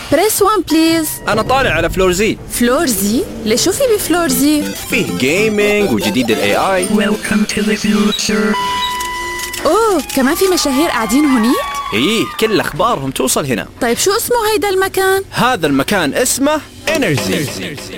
بريس 1 بليز. أنا طالع على فلور زي. فلور زي؟ ليش شو في بفلور زي؟ فيه جيمينج وجديد ال AI. Welcome to the future. أوه كمان في مشاهير قاعدين هونيك؟ إيه كل أخبارهم توصل هنا. طيب شو اسمه هيدا المكان؟ هذا المكان اسمه إنرجي.